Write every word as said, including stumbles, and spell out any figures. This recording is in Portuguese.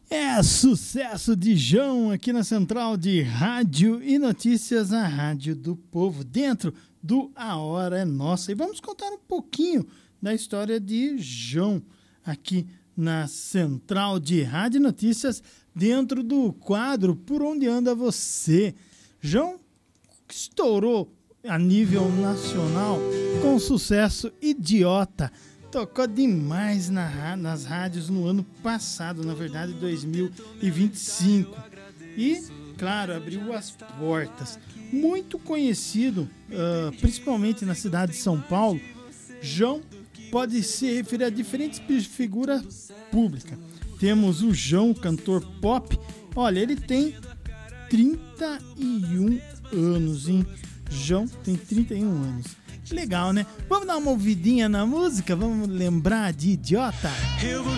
É sucesso de João aqui na Central de Rádio e Notícias, a Rádio do Povo, dentro do A Hora é Nossa. E vamos contar um pouquinho da história de João aqui na Central de Rádio e Notícias, dentro do quadro Por Onde Anda Você. João estourou a nível nacional com o sucesso Idiota. Tocou demais na, nas rádios no ano passado, na verdade dois mil e vinte e cinco. E, claro, abriu as portas. Muito conhecido, uh, principalmente na cidade de São Paulo, João pode se referir a diferentes figuras públicas. Temos o João, cantor pop. Olha, ele tem trinta e um anos, hein? João tem trinta e um anos. Legal, né? Vamos dar uma ouvidinha na música? Vamos lembrar de Idiota?